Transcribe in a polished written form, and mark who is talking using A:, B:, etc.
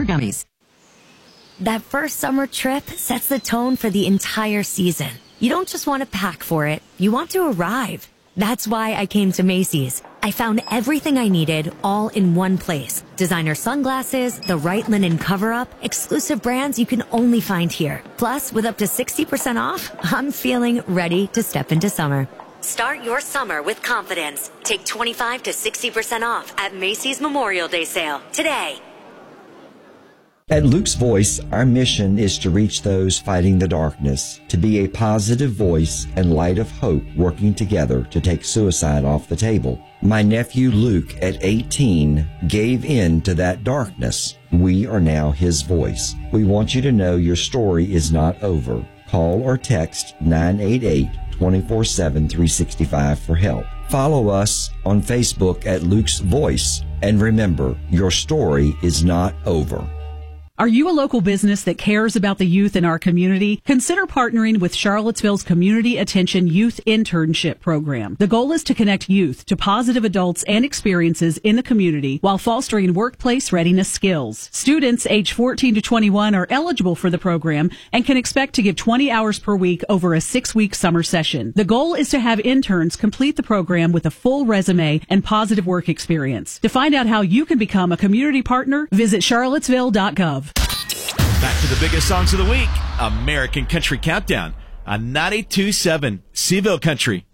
A: or gummies.
B: That first summer trip sets the tone for the entire season. You don't just want to pack for it, you want to arrive. That's why I came to Macy's. I found everything I needed all in one place. Designer sunglasses, the right linen cover-up, exclusive brands you can only find here. Plus, with up to 60% off, I'm feeling ready to step into summer. Start your summer with confidence. Take 25 to 60% off at Macy's Memorial Day sale today.
C: At Luke's Voice, our mission is to reach those fighting the darkness, to be a positive voice and light of hope working together to take suicide off the table. My nephew Luke, at 18, gave in to that darkness. We are now his voice. We want you to know your story is not over. Call or text 988-24-7-365 for help. Follow us on Facebook at Luke's Voice. And remember, your story is not over.
D: Are you a local business that cares about the youth in our community? Consider partnering with Charlottesville's Community Attention Youth Internship Program. The goal is to connect youth to positive adults and experiences in the community while fostering workplace readiness skills. Students age 14 to 21 are eligible for the program and can expect to give 20 hours per week over a 6-week summer session. The goal is to have interns complete the program with a full resume and positive work experience. To find out how you can become a community partner, visit charlottesville.gov.
E: Back to the biggest songs of the week, American Country Countdown on 92.7 Seaville Country.